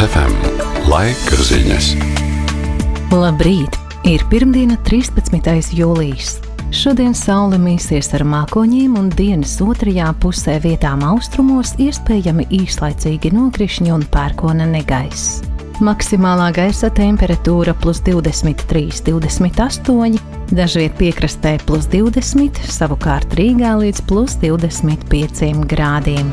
FM. Laika ziņas. Labrīt! Ir pirmdiena 13. jūlijas. Šodien saule mīsies ar mākoņiem un dienas otrajā pusē vietām austrumos iespējami īslaicīgi nokrišņi un pērkona negaiss. Maksimālā gaisa temperatūra +23, 28, dažviet piekrastē +20, savukārt Rīgā līdz +25 grādiem.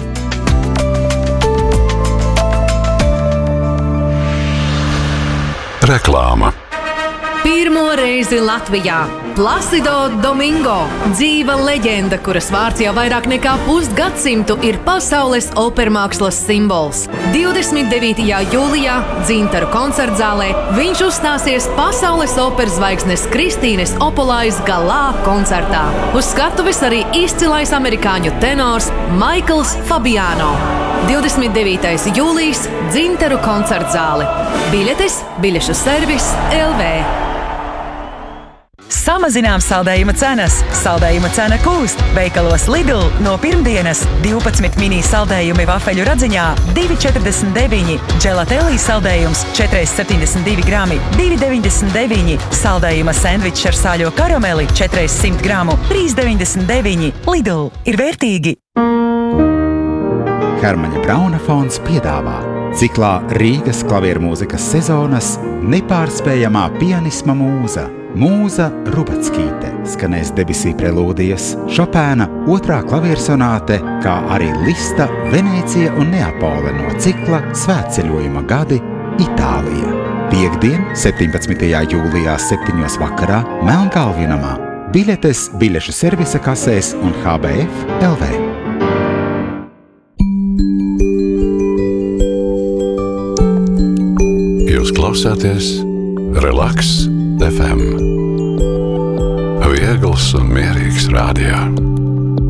Reklāma. Pirmo reizi Latvijā Placido Domingo, dzīva leģenda, kuras vārds jau vairāk nekā pusgadsimtu ir pasaules opermākslas simbols. 29. jūlijā Dzintaru koncertzālē viņš uzstāsies pasaules operas zvaigznes Kristīnes Opolais galā koncertā. Uz skatuves arī izcilais amerikāņu tenors Maikls Fabiano. 29. jūlijas Dzintaru koncertzāle. Biļetes biļešu servis LV. Samazinām saldējuma cenas. Saldējuma cena kūst. Veikalos Lidl no pirmdienas 12 mini saldējumi vafeļu radziņā 2,49, dželatelī saldējums 4,72 grami 2,99, saldējuma sendvičs ar sāļo karameli 400 gramu 3,99. Lidl ir vērtīgi. Hermaņa Brauna fonds piedāvā ciklā Rīgas klavieru mūzikas sezonas nepārspējamā pianisma mūza. Mūza Rubackīte skanēs Debesī prelūdijas, Šopēna 2. klaviersonāte, kā arī Lista, Venēcija un Neapole no cikla Svētceļojuma gadi Itālija. Piektdien, 17. jūlijā 7. vakarā Melnkalvinamā. Biļetes biļešu servisa kasēs un HBF LV. Jūs klausāties Relaks FM. Viegls un mierīgs rādio.